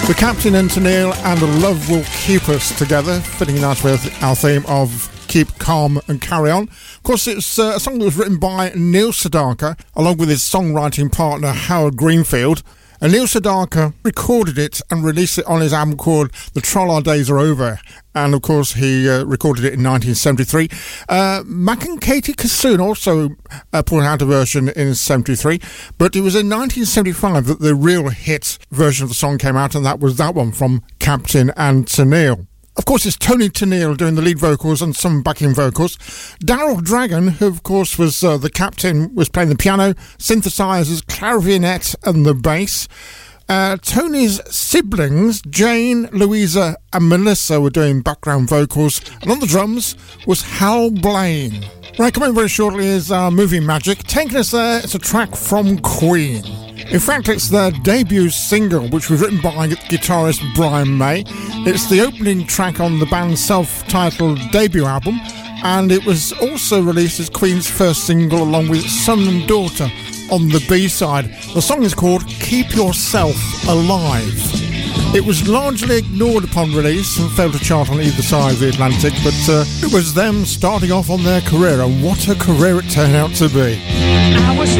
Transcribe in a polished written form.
The Captain and Tennille and Love Will Keep Us Together, fitting nice with our theme of Keep Calm and Carry On. Of course, it's a song that was written by Neil Sedaka, along with his songwriting partner Howard Greenfield. And Neil Sedaka recorded it and released it on his album called The Troll Days Are Over. And, of course, he recorded it in 1973. Mac and Katie Kassoon also put out a version in 73. But it was in 1975 that the real hit version of the song came out, and that was that one from Captain and Tennille. Of course, it's Tony Tennille doing the lead vocals and some backing vocals. Daryl Dragon, who of course was the captain, was playing the piano, synthesizers, clarinet and the bass. Tony's siblings, Jane, Louisa and Melissa, were doing background vocals. And on the drums was Hal Blaine. Right, coming very shortly is Movie Magic. Taking us there, it's a track from Queen. In fact, it's their debut single, which was written by guitarist Brian May. It's the opening track on the band's self-titled debut album, and it was also released as Queen's first single along with Son and Daughter on the B-side. The song is called Keep Yourself Alive. It was largely ignored upon release and failed to chart on either side of the Atlantic, but it was them starting off on their career, and what a career it turned out to be.